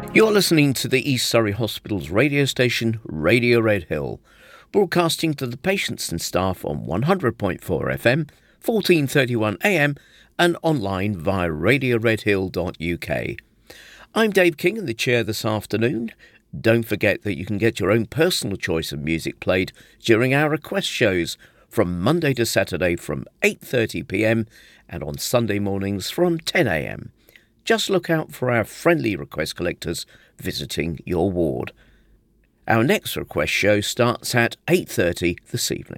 You're listening to the East Surrey Hospital's radio station, Radio Red Hill, broadcasting to the patients and staff on 100.4 FM, 1431 AM and online via radioredhill.uk. I'm Dave King in the chair this afternoon. Don't forget that you can get your own personal choice of music played during our request shows from Monday to Saturday from 8:30pm and on Sunday mornings from 10am. Just look out for our friendly request collectors visiting your ward. Our next request show starts at 8:30 this evening.